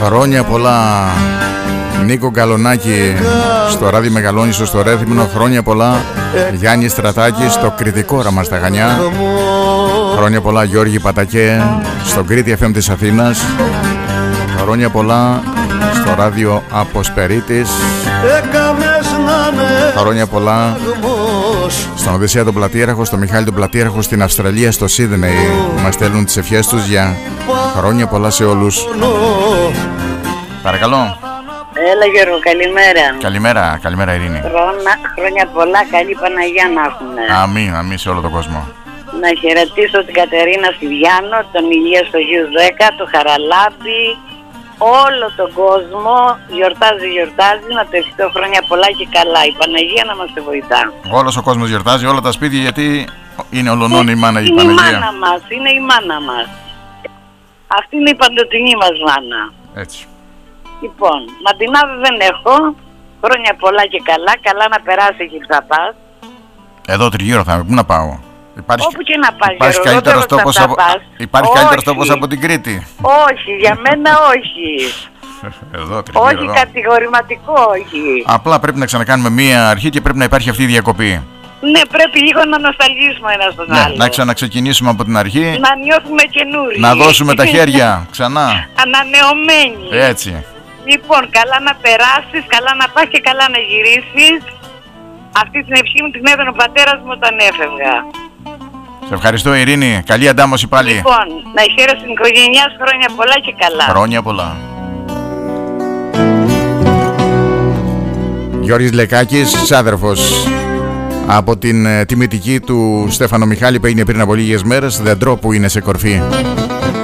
Χρόνια πολλά Νίκο Γκαλονάκη στο ράδι Μεγαλόνισσο στο Ρέθυμνο. Χρόνια πολλά Γιάννη Στρατάκη στο Κρητικό Όραμα στα Χανιά. Χρόνια πολλά Γιώργη Πατακέ στο Κρήτη FM της Αθήνας. Χρόνια πολλά στο ράδιο Αποσπερίτης. Χρόνια πολλά στον Οδυσσέα τον Πλατήραχο, στον Μιχάλη τον Πλατήραχο στην Αυστραλία, στο Σίδνεϊ. Μας στέλνουν τις ευχές τους για χρόνια πολλά σε όλους. Παρακαλώ. Έλα Γιώργο, καλημέρα. Καλημέρα Ειρήνη. Χρόνια πολλά, καλή Παναγιά να έχουμε. Αμήν σε όλο τον κόσμο. Να χαιρετήσω την Κατερίνα Στιβιάνο, τον Ηλία στο Γιους 10, τον Χαραλάμπη, όλο τον κόσμο. Γιορτάζει, να το ευχηθώ χρόνια πολλά και καλά. Η Παναγία να μας τη βοηθά. Όλος ο κόσμος γιορτάζει, όλα τα σπίτια, γιατί είναι ολονών η μάνα η Παναγία. Είναι η μάνα μας. Αυτή είναι η παντοτινή μας μάνα. Έτσι. Λοιπόν, Μαντινάδη δεν έχω. Χρόνια πολλά και καλά. Καλά να περάσει εκεί που θα πας. Εδώ τριγύρω θα είμαι. Πού να πάω? Όπου και να πας, υπάρχει καλύτερος τόπος από την Κρήτη? Όχι, για μένα όχι. Εδώ, τριγύρω, όχι, εδώ. Κατηγορηματικό όχι. Απλά πρέπει να ξανακάνουμε μία αρχή και πρέπει να υπάρχει αυτή η διακοπή. Ναι, πρέπει λίγο να νοσταλγίσουμε ένα στον άλλο. Να ξαναξεκινήσουμε από την αρχή. Να νιώθουμε καινούριοι. Να δώσουμε τα χέρια ξανά. Ανανεωμένοι. Έτσι. Λοιπόν, καλά να περάσεις, καλά να πας και καλά να γυρίσεις. Αυτή την ευχή μου την έδωνε ο πατέρας μου όταν έφευγα. Σε ευχαριστώ Ειρήνη, καλή αντάμωση πάλι. Λοιπόν, να χαίρεσαι την οικογένειά σου, χρόνια πολλά και καλά. Χρόνια πολλά. Γιώργης Λεκάκης, ξάδερφος από την τιμητική του Στέφανο Μιχάλη που έγινε πριν από λίγες μέρες, δεντρό που είναι σε κορφή.